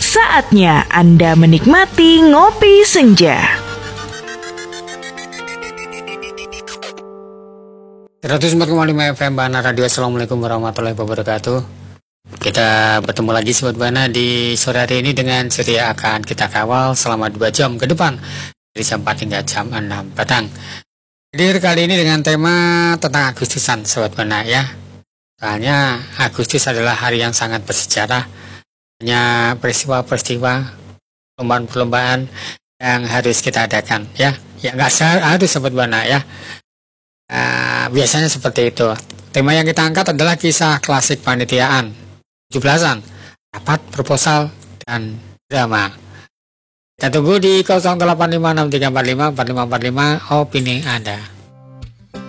saatnya Anda menikmati Ngopi Senja. 104,5 FM Bana Radio. Assalamualaikum warahmatullahi wabarakatuh. Kita bertemu lagi Sobat Bana di sore hari ini dengan ceria akan kita kawal selama 2 jam ke depan dari jam 4 hingga jam 6 petang. Hadir kali ini dengan tema tentang Agustusan Sobat Bana ya. Soalnya Agustus adalah hari yang sangat bersejarah. Hanya peristiwa-peristiwa, perlombaan-perlombaan yang harus kita adakan ya. Ya nggak harus Sobat Bana ya. Biasanya seperti itu. Tema yang kita angkat adalah kisah klasik panitiaan 17-an, rapat, proposal, dan drama. Kita tunggu di 0856 345 4545 opini Anda.